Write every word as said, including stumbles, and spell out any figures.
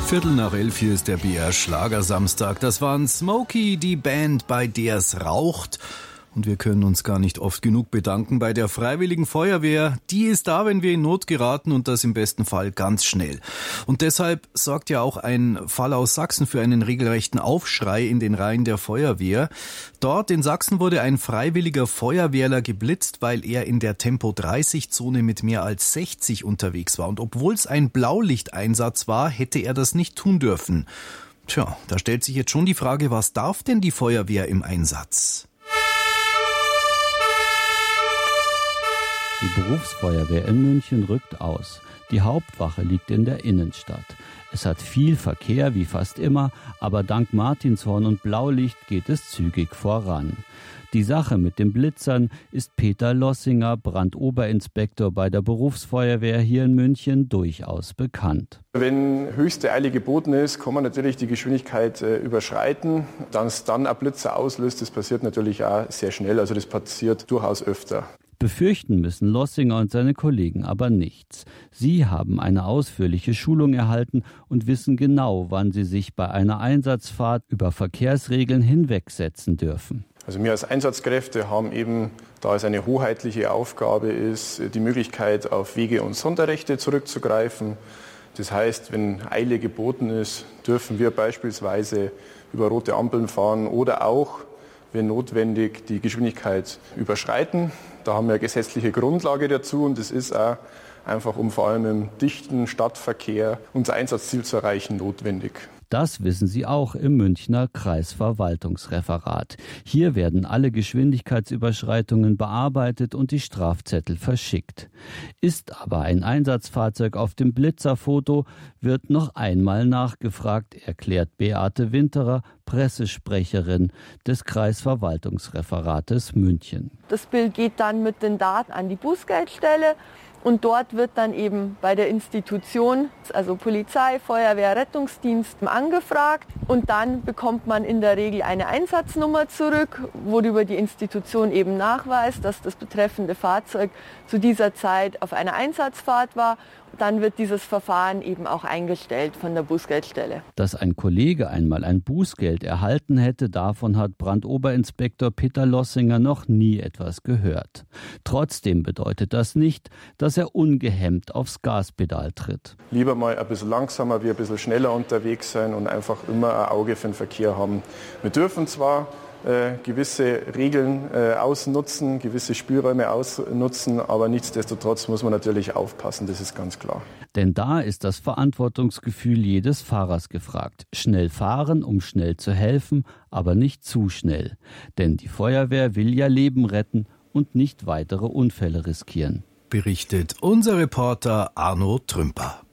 Viertel nach elf, hier ist der B R Schlagersamstag. Das waren Smokey, die Band, bei der es raucht. Und wir können uns gar nicht oft genug bedanken bei der Freiwilligen Feuerwehr. Die ist da, wenn wir in Not geraten, und das im besten Fall ganz schnell. Und deshalb sorgt ja auch ein Fall aus Sachsen für einen regelrechten Aufschrei in den Reihen der Feuerwehr. Dort in Sachsen wurde ein freiwilliger Feuerwehrler geblitzt, weil er in der Tempo dreißig Zone mit mehr als sechzig unterwegs war. Und obwohl es ein Blaulichteinsatz war, hätte er das nicht tun dürfen. Tja, da stellt sich jetzt schon die Frage, was darf denn die Feuerwehr im Einsatz? Die Berufsfeuerwehr in München rückt aus. Die Hauptwache liegt in der Innenstadt. Es hat viel Verkehr, wie fast immer, aber dank Martinshorn und Blaulicht geht es zügig voran. Die Sache mit den Blitzern ist Peter Lossinger, Brandoberinspektor bei der Berufsfeuerwehr hier in München, durchaus bekannt. Wenn höchste Eile geboten ist, kann man natürlich die Geschwindigkeit äh, überschreiten. Dass dann ein Blitzer auslöst, das passiert natürlich auch sehr schnell, also das passiert durchaus öfter. Befürchten müssen Lossinger und seine Kollegen aber nichts. Sie haben eine ausführliche Schulung erhalten und wissen genau, wann sie sich bei einer Einsatzfahrt über Verkehrsregeln hinwegsetzen dürfen. Also wir als Einsatzkräfte haben eben, da es eine hoheitliche Aufgabe ist, die Möglichkeit, auf Wege- und Sonderrechte zurückzugreifen. Das heißt, wenn Eile geboten ist, dürfen wir beispielsweise über rote Ampeln fahren oder auch, wenn notwendig, die Geschwindigkeit überschreiten. Da haben wir eine gesetzliche Grundlage dazu, und es ist auch einfach, um vor allem im dichten Stadtverkehr unser Einsatzziel zu erreichen, notwendig. Das wissen Sie auch im Münchner Kreisverwaltungsreferat. Hier werden alle Geschwindigkeitsüberschreitungen bearbeitet und die Strafzettel verschickt. Ist aber ein Einsatzfahrzeug auf dem Blitzerfoto, wird noch einmal nachgefragt, erklärt Beate Winterer, Pressesprecherin des Kreisverwaltungsreferates München. Das Bild geht dann mit den Daten an die Bußgeldstelle. Und dort wird dann eben bei der Institution, also Polizei, Feuerwehr, Rettungsdienst, angefragt. Und dann bekommt man in der Regel eine Einsatznummer zurück, worüber die Institution eben nachweist, dass das betreffende Fahrzeug zu dieser Zeit auf einer Einsatzfahrt war. Dann wird dieses Verfahren eben auch eingestellt von der Bußgeldstelle. Dass ein Kollege einmal ein Bußgeld erhalten hätte, davon hat Brandoberinspektor Peter Lossinger noch nie etwas gehört. Trotzdem bedeutet das nicht, dass er ungehemmt aufs Gaspedal tritt. Lieber mal ein bisschen langsamer, wie ein bisschen schneller unterwegs sein und einfach immer ein Auge für den Verkehr haben. Wir dürfen zwar Äh, gewisse Regeln äh, ausnutzen, gewisse Spielräume ausnutzen, aber nichtsdestotrotz muss man natürlich aufpassen, das ist ganz klar. Denn da ist das Verantwortungsgefühl jedes Fahrers gefragt. Schnell fahren, um schnell zu helfen, aber nicht zu schnell. Denn die Feuerwehr will ja Leben retten und nicht weitere Unfälle riskieren. Berichtet unser Reporter Arno Trümper.